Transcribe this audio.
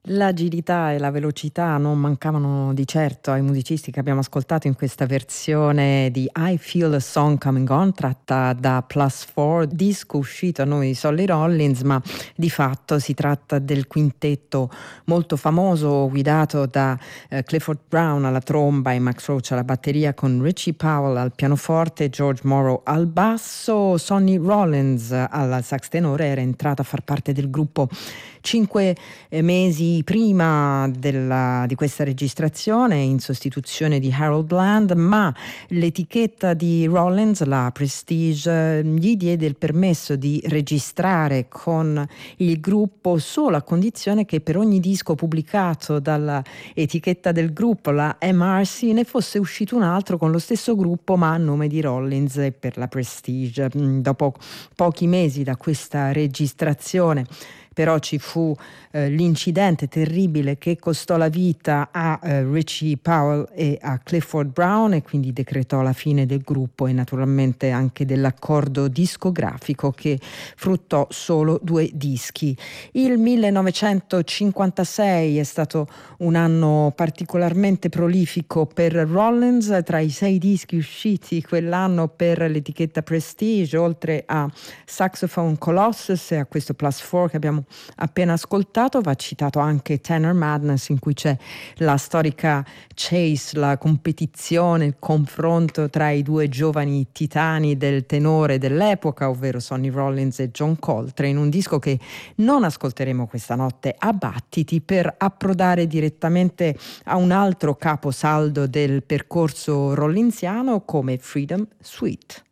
L'agilità e la velocità non mancavano di certo ai musicisti che abbiamo ascoltato in questa versione di I Feel a Song Coming On, tratta da +4, disco uscito a nome di Solly Rollins, ma di fatto si tratta del quintetto molto famoso guidato da Clifford Brown alla tromba e Max Roach alla batteria, con Richie Powell al pianoforte, George Morrow al basso. Sonny Rollins al sax tenore era entrata a far parte del gruppo 5 mesi prima di questa registrazione, in sostituzione di Harold Bland, ma l'etichetta di Rollins, la Prestige, gli diede il permesso di registrare con il gruppo solo a condizione che per ogni disco pubblicato dalla etichetta del gruppo, la MRC, ne fosse uscito un altro con lo stesso gruppo ma a nome di Rollins e per la Prestige. Dopo pochi mesi da questa registrazione però ci fu l'incidente terribile che costò la vita a Richie Powell e a Clifford Brown, e quindi decretò la fine del gruppo e naturalmente anche dell'accordo discografico, che fruttò solo 2 dischi. Il 1956 è stato un anno particolarmente prolifico per Rollins. Tra i 6 dischi usciti quell'anno per l'etichetta Prestige, oltre a Saxophone Colossus e a questo +4 che abbiamo appena ascoltato, va citato anche Tenor Madness, in cui c'è la storica chase, la competizione, il confronto tra i 2 giovani titani del tenore dell'epoca, ovvero Sonny Rollins e John Coltrane, un disco che non ascolteremo questa notte a battiti, per approdare direttamente a un altro caposaldo del percorso rollinsiano come Freedom Suite.